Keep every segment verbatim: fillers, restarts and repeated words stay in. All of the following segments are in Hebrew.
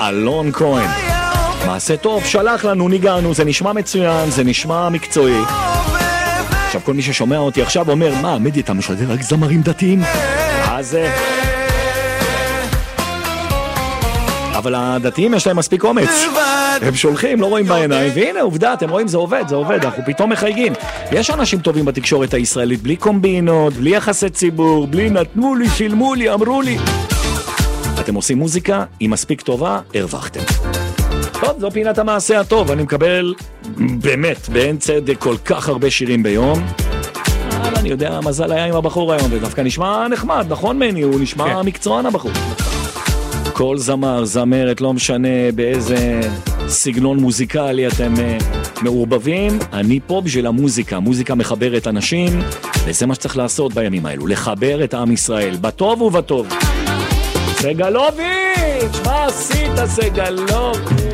אלון כהן. מעשה טוב, שלח לנו, ניגענו, זה נשמע מצוין, זה נשמע מקצועי. עכשיו כל מי ששומע אותי עכשיו אומר, מה, מדי, אתה משדר רק זמרים דתיים? אז... אבל הדתיים יש להם מספיק אומץ. הם שולחים, לא רואים בעיניים, והנה עובדה, אתם רואים, זה עובד, זה עובד, אנחנו פתאום מחייגים. יש אנשים טובים בתקשורת הישראלית, בלי קומבינות, בלי יחסי ציבור, בלי נתנו לי, שילמו לי, אמרו לי. אתם עושים מוזיקה, היא מספיק טובה, הרווחתם. טוב, זו פינת המעשה הטוב, אני מקבל באמת, באין צדק, כל כך הרבה שירים ביום. אבל אני יודע, מזל היה עם הבחור היום, ודווקא נשמע נחמד, נכון מני? הוא נשמע מקצוען הבחור. כל זמר, זמרת, לא משנה באיזה סגנון מוזיקלי אתם מעורבבים, אני פה בשביל המוזיקה. מוזיקה מחברת אנשים, וזה מה שצריך לעשות בימים האלו, לחבר את עם ישראל, בטוב ובטוב. סגלוביץ', מה עשית סגלוביץ'?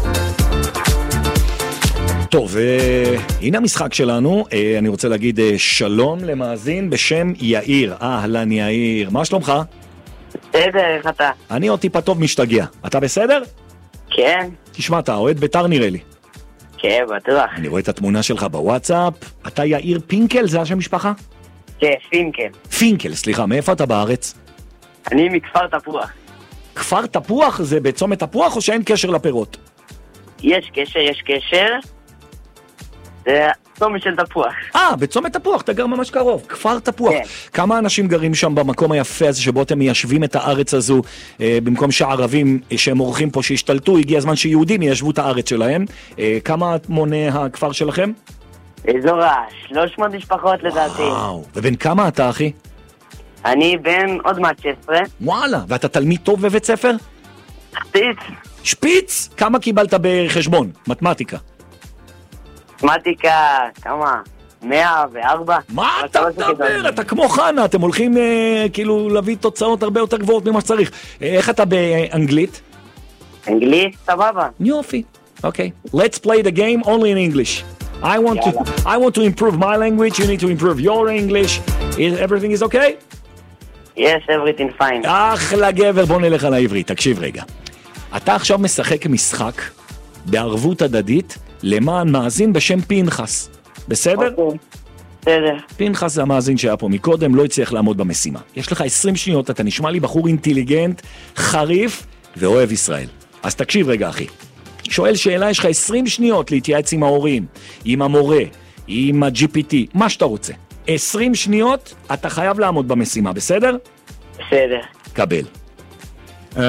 טוב, הנה המשחק שלנו. אני רוצה להגיד שלום למאזין בשם יאיר. אהלן יאיר, מה שלומך? בסדר, איך אתה? אני עוד טיפה טוב משתגע. אתה בסדר? כן. תשמע, אתה אוהד ביתר נראה לי. כן, בטוח. אני רואה את התמונה שלך בוואטסאפ. אתה יאיר פינקל, זה השם משפחה? כן, פינקל. פינקל, סליחה, מאיפה אתה בארץ? אני מכפר תפוח. כפר תפוח זה בצומת תפוח או שאין קשר לפירות? יש קשר, יש קשר. זה צומת של תפוח. אה, בצומת תפוח, אתה גר ממש קרוב. כפר תפוח. כן. כמה אנשים גרים שם במקום היפה הזה שבו אתם מיישבים את הארץ הזו, אה, במקום שהערבים אה, שהם אורחים פה שהשתלטו, הגיע הזמן שיהודים יישבו את הארץ שלהם. אה, כמה מונה הכפר שלכם? אזור ה-שלוש מאות משפחות לדעתי. וואו, ובן כמה אתה אחי? אני בן עוד מעט שש עשרה. וואלה, ואתה תלמיד טוב בבית ספר? שפיץ. שפיץ? כמה קיבלת בחשבון? מתמטיקה. מתמטיקה, כמה? מאה וארבע. מה אתה מדבר? אתה כמו חנה, אתם הולכים אה, כאילו להביא תוצאות הרבה יותר גבוהות ממה שצריך. אה, איך אתה באנגלית? אנגלית, סבבה. יופי. אוקיי. Let's play the game only in English. I want to I want to improve my language, you need to improve your English. Is everything is okay? Yes, everything fine. אחלה גבר, בוא נלך על העברית. תקשיב רגע. אתה עכשיו משחק משחק בערבות הדדית למען מאזין בשם פנחס. בסדר? אוקיי. בסדר. פנחס זה המאזין שהיה פה מקודם, לא הצליח לעמוד במשימה. יש לך עשרים שניות, אתה נשמע לי בחור אינטליגנט, חריף ואוהב ישראל. אז תקשיב רגע אחי. שואל שאלה, יש לך עשרים שניות להתייעץ עם ההורים, עם המורה, עם ה-ג'י פי טי, מה שאתה רוצה. עשרים שניות, אתה חייב לעמוד במשימה, בסדר? בסדר. קבל. Um,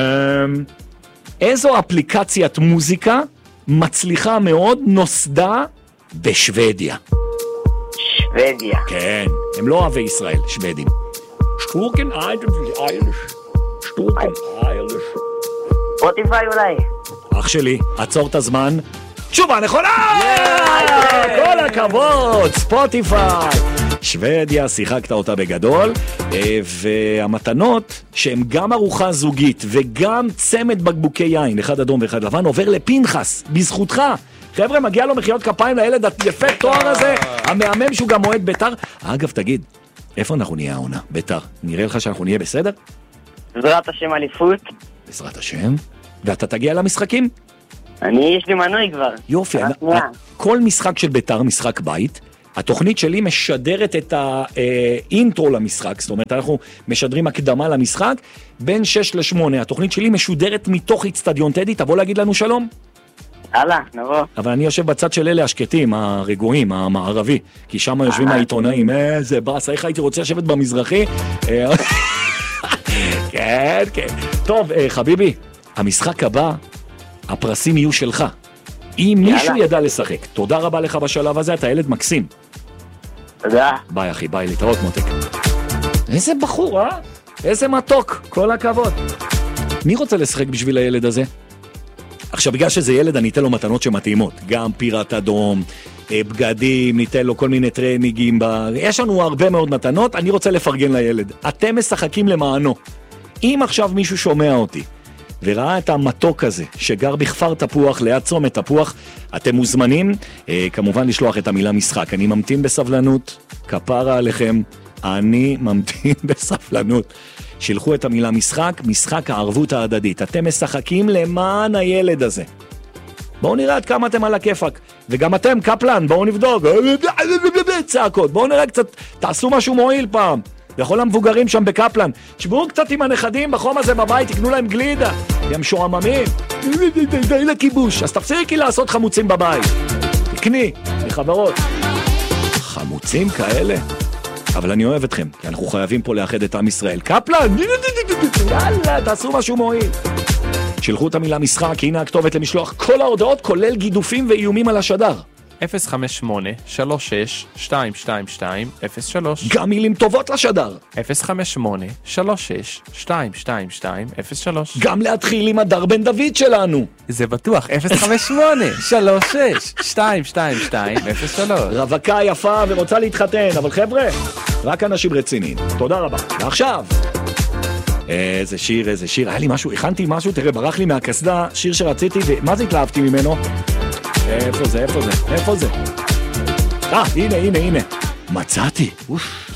איזו אפליקציית מוזיקה מצליחה מאוד נוסדה בשוודיה? שוודיה. כן, הם לא אוהבי ישראל, שוודים. שטורקן איילש. שטורקן איילש. ספוטיפיי אולי. אח שלי, עצור את הזמן. תשובה נכונה! כל הכבוד, ספוטיפיי. שוודיה, שיחקת אותה בגדול, והמתנות שהן גם ארוחה זוגית וגם צמד בקבוקי יין, אחד אדום ואחד לבן, עובר לפנחס, בזכותך. חבר'ה, מגיע לו מחיאות כפיים לילד היפה תואר הזה, המאמן שהוא גם מועד ביתר. אגב, תגיד, איפה אנחנו נהיה העונה? ביתר, נראה לך שאנחנו נהיה בסדר? בעזרת השם אליפות. בעזרת השם? ואתה תגיע למשחקים? אני, יש לי מנוי כבר. יופי, כל משחק של ביתר, משחק בית, התוכנית שלי משדרת את האינטרו למשחק, זאת אומרת, אנחנו משדרים הקדמה למשחק, בין שש לשמונה, התוכנית שלי משודרת מתוך אצטדיון טדי, תבוא להגיד לנו שלום. הלאה, נבוא. אבל אני יושב בצד של אלה השקטים, הרגועים, המערבי, כי שם יושבים העיתונאים, איזה באס, איך הייתי רוצה לשבת במזרחי? כן, כן. טוב, חביבי, המשחק הבא, הפרסים יהיו שלך. אם מישהו ידע לשחק. תודה רבה לך בשלב הזה, אתה ילד מקסים. תודה. ביי אחי, ביי, להתראות מותק. איזה בחור, אה? איזה מתוק, כל הכבוד. מי רוצה לשחק בשביל הילד הזה? עכשיו, בגלל שזה ילד, אני אתן לו מתנות שמתאימות. גם פירת אדום, בגדים, ניתן לו כל מיני טרנינגים. יש לנו הרבה מאוד מתנות, אני רוצה לפרגן לילד. אתם משחקים למענו. אם עכשיו מישהו שומע אותי, וראה את המתוק הזה, שגר בכפר תפוח, ליד צומת תפוח, אתם מוזמנים, אה, כמובן לשלוח את המילה משחק. אני ממתין בסבלנות, כפרה עליכם, אני ממתין בספלנות. שילחו את המילה משחק, משחק הערבות ההדדית. אתם משחקים למען הילד הזה. בואו נראה עד כמה אתם על הכיפק. וגם אתם, קפלן, בואו נבדוק. צעקות, בואו נראה קצת, תעשו משהו מועיל פעם. וכל המבוגרים שם בקפלן, תשבו קצת עם הנכדים בחום הזה בבית, תקנו להם גלידה. הם שועממים. די לכיבוש. אז תפסיקי לעשות חמוצים בבית. תקני, מחברות. חמוצים כאלה? אבל אני אוהב אתכם, כי אנחנו חייבים פה לאחד את עם ישראל. קפלן, יאללה, תעשו משהו מועיל. שילחו את המילה משחק, הנה הכתובת למשלוח כל ההודעות, כולל גידופים ואיומים על השדר. אפס חמש שמונה שלוש שש שתיים שתיים שתיים אפס שלוש. גם מילים טובות לשדר. אפס חמש שמונה שלוש שש שתיים שתיים שתיים אפס שלוש. גם להתחיל עם הדר בן דוד שלנו. זה בטוח, אפס חמש שמונה שלוש שש שתיים שתיים שתיים אפס שלוש. רווקה יפה ורוצה להתחתן, אבל חבר'ה, רק אנשים רציניים. תודה רבה. ועכשיו, איזה שיר, איזה שיר. היה לי משהו, הכנתי משהו, תראה, ברח לי מהכסדה, שיר שרציתי, ומה זה התלהבתי ממנו? איפה זה, איפה זה, איפה זה? אה, הנה, הנה, הנה. מצאתי. אוף.